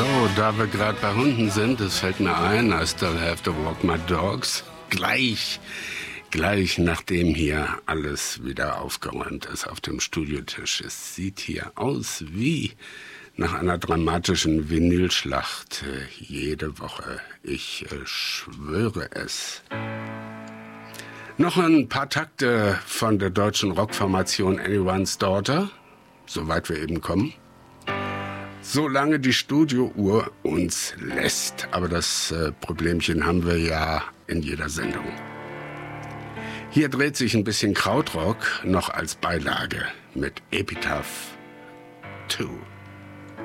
So, da wir gerade bei Hunden sind, das fällt mir ein, I still have to walk my dogs. Gleich nachdem hier alles wieder aufgeräumt ist auf dem Studiotisch. Es sieht hier aus wie nach einer dramatischen Vinylschlacht jede Woche. Ich schwöre es. Noch ein paar Takte von der deutschen Rockformation Anyone's Daughter, soweit wir eben kommen. Solange die Studiouhr uns lässt. Aber das Problemchen haben wir ja in jeder Sendung. Hier dreht sich ein bisschen Krautrock noch als Beilage mit Epitaph 2.